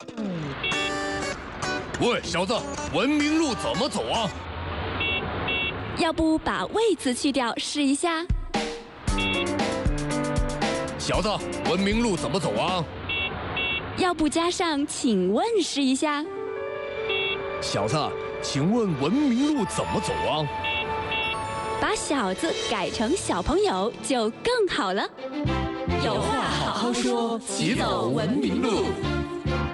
喂，小子，文明路怎么走啊？ 要不把“喂”字去掉，试一下。 小子，文明路怎么走啊？ 要不加上“请问”试一下。 小子，请问文明路怎么走啊？ 把“小”字改成“小朋友”就更好了。 有话好好说，齐走文明路。